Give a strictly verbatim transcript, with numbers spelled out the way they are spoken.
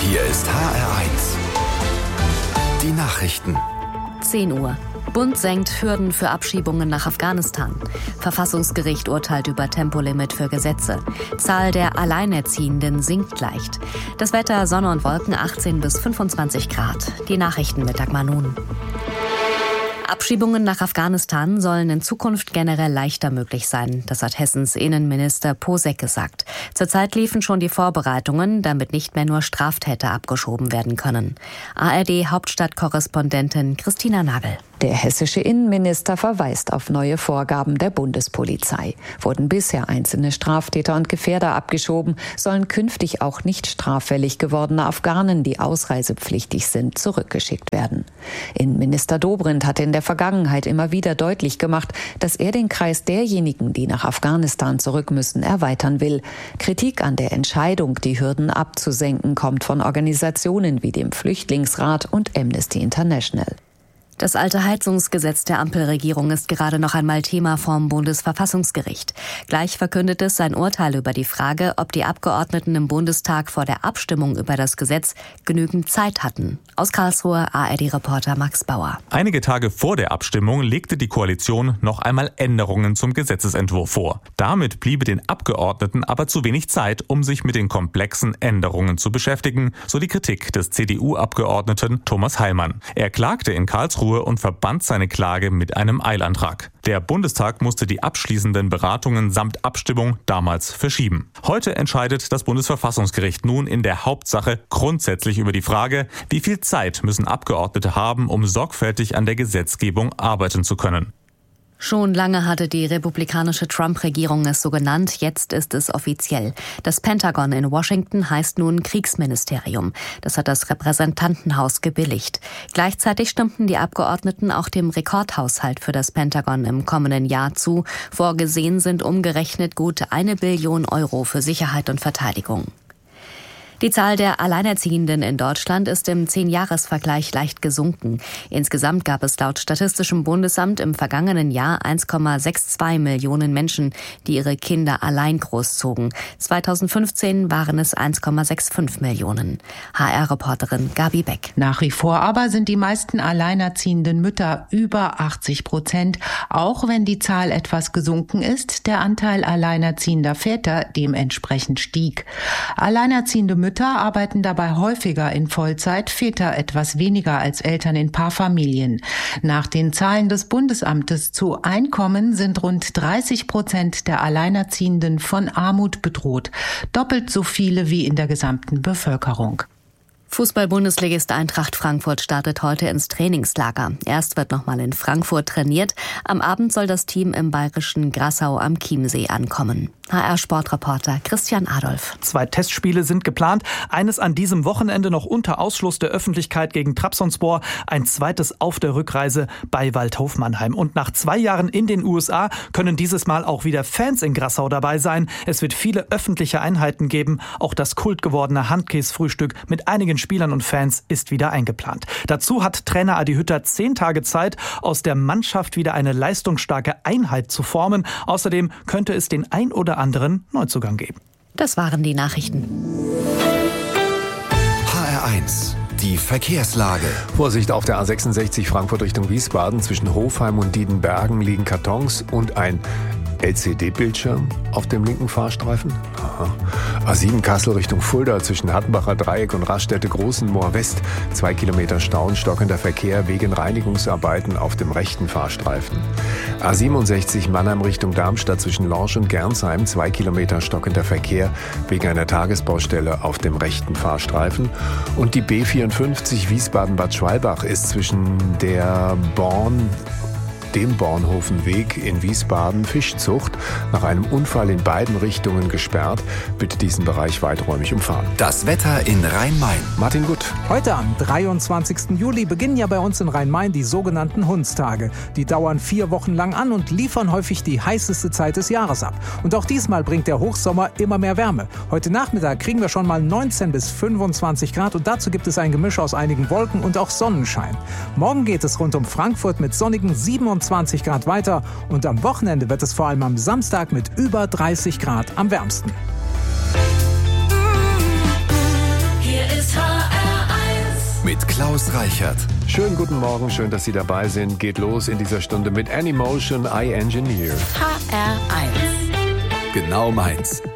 Hier ist H R eins. Die Nachrichten. zehn Uhr. Bund senkt Hürden für Abschiebungen nach Afghanistan. Verfassungsgericht urteilt über Tempolimit für Gesetze. Zahl der Alleinerziehenden sinkt leicht. Das Wetter: Sonne und Wolken, achtzehn bis fünfundzwanzig Grad. Die Nachrichten mit Dagmar Nun. Abschiebungen nach Afghanistan sollen in Zukunft generell leichter möglich sein. Das hat Hessens Innenminister Posek gesagt. Zurzeit liefen schon die Vorbereitungen, damit nicht mehr nur Straftäter abgeschoben werden können. A R D-Hauptstadtkorrespondentin Christina Nagel. Der hessische Innenminister verweist auf neue Vorgaben der Bundespolizei. Wurden bisher einzelne Straftäter und Gefährder abgeschoben, sollen künftig auch nicht straffällig gewordene Afghanen, die ausreisepflichtig sind, zurückgeschickt werden. Innenminister Dobrindt hat in der Vergangenheit immer wieder deutlich gemacht, dass er den Kreis derjenigen, die nach Afghanistan zurück müssen, erweitern will. Kritik an der Entscheidung, die Hürden abzusenken, kommt von Organisationen wie dem Flüchtlingsrat und Amnesty International. Das alte Heizungsgesetz der Ampelregierung ist gerade noch einmal Thema vom Bundesverfassungsgericht. Gleich verkündet es sein Urteil über die Frage, ob die Abgeordneten im Bundestag vor der Abstimmung über das Gesetz genügend Zeit hatten. Aus Karlsruhe A R D-Reporter Max Bauer. Einige Tage vor der Abstimmung legte die Koalition noch einmal Änderungen zum Gesetzesentwurf vor. Damit bliebe den Abgeordneten aber zu wenig Zeit, um sich mit den komplexen Änderungen zu beschäftigen, so die Kritik des C D U-Abgeordneten Thomas Heilmann. Er klagte in Karlsruhe und verband seine Klage mit einem Eilantrag. Der Bundestag musste die abschließenden Beratungen samt Abstimmung damals verschieben. Heute entscheidet das Bundesverfassungsgericht nun in der Hauptsache grundsätzlich über die Frage, wie viel Zeit müssen Abgeordnete haben, um sorgfältig an der Gesetzgebung arbeiten zu können. Schon lange hatte die republikanische Trump-Regierung es so genannt, jetzt ist es offiziell. Das Pentagon in Washington heißt nun Kriegsministerium. Das hat das Repräsentantenhaus gebilligt. Gleichzeitig stimmten die Abgeordneten auch dem Rekordhaushalt für das Pentagon im kommenden Jahr zu. Vorgesehen sind umgerechnet gut eine Billion Euro für Sicherheit und Verteidigung. Die Zahl der Alleinerziehenden in Deutschland ist im Zehn-Jahres-Vergleich leicht gesunken. Insgesamt gab es laut Statistischem Bundesamt im vergangenen Jahr eins Komma zweiundsechzig Millionen Menschen, die ihre Kinder allein großzogen. zweitausendfünfzehn waren es eins Komma fünfundsechzig Millionen. H R-Reporterin Gabi Beck. Nach wie vor aber sind die meisten alleinerziehenden Mütter über achtzig Prozent. Auch wenn die Zahl etwas gesunken ist, der Anteil alleinerziehender Väter dementsprechend stieg. Alleinerziehende Mütter arbeiten dabei häufiger in Vollzeit, Väter etwas weniger als Eltern in Paarfamilien. Nach den Zahlen des Bundesamtes zu Einkommen sind rund dreißig Prozent der Alleinerziehenden von Armut bedroht. Doppelt so viele wie in der gesamten Bevölkerung. Fußball-Bundesligist Eintracht Frankfurt startet heute ins Trainingslager. Erst wird nochmal in Frankfurt trainiert. Am Abend soll das Team im bayerischen Grassau am Chiemsee ankommen. H R-Sportreporter Christian Adolf. Zwei Testspiele sind geplant. Eines an diesem Wochenende noch unter Ausschluss der Öffentlichkeit gegen Trabzonspor. Ein zweites auf der Rückreise bei Waldhof Mannheim. Und nach zwei Jahren in den U S A können dieses Mal auch wieder Fans in Grassau dabei sein. Es wird viele öffentliche Einheiten geben. Auch das kultgewordene Handkäsefrühstück mit einigen Spielern und Fans ist wieder eingeplant. Dazu hat Trainer Adi Hütter zehn Tage Zeit, aus der Mannschaft wieder eine leistungsstarke Einheit zu formen. Außerdem könnte es den ein oder anderen Neuzugang geben. Das waren die Nachrichten. H R eins. Die Verkehrslage. Vorsicht auf der A sechsundsechzig Frankfurt Richtung Wiesbaden. Zwischen Hofheim und Diedenbergen liegen Kartons und ein L C D-Bildschirm auf dem linken Fahrstreifen. Aha. A sieben Kassel Richtung Fulda zwischen Hattenbacher Dreieck und Raststätte Großenmoor West. Zwei Kilometer Stau und stockender Verkehr wegen Reinigungsarbeiten auf dem rechten Fahrstreifen. A siebenundsechzig Mannheim Richtung Darmstadt zwischen Lorsch und Gernsheim. Zwei Kilometer stockender Verkehr wegen einer Tagesbaustelle auf dem rechten Fahrstreifen. Und die B vierundfünfzig Wiesbaden-Bad Schwalbach ist zwischen der Born dem Bornhofenweg in Wiesbaden Fischzucht nach einem Unfall in beiden Richtungen gesperrt. Bitte diesen Bereich weiträumig umfahren. Das Wetter in Rhein-Main. Martin Gutt. Heute am dreiundzwanzigsten Juli beginnen ja bei uns in Rhein-Main die sogenannten Hundstage. Die dauern vier Wochen lang an und liefern häufig die heißeste Zeit des Jahres ab. Und auch diesmal bringt der Hochsommer immer mehr Wärme. Heute Nachmittag kriegen wir schon mal neunzehn bis fünfundzwanzig Grad und dazu gibt es ein Gemisch aus einigen Wolken und auch Sonnenschein. Morgen geht es rund um Frankfurt mit sonnigen siebenundzwanzig Grad weiter und am Wochenende wird es vor allem am Samstag mit über dreißig Grad am wärmsten. Hier ist H mit Klaus Reichert. Schönen guten Morgen, schön, dass Sie dabei sind. Geht los in dieser Stunde mit Anymotion, I Engineer. H R eins. Genau meins.